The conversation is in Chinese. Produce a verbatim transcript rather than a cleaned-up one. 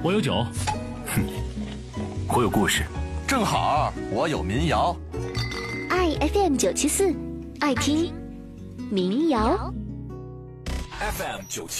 我有酒。 哼，我有故事。 正好我有民谣。 爱 F M 九七四，爱听民谣。 F M 九七。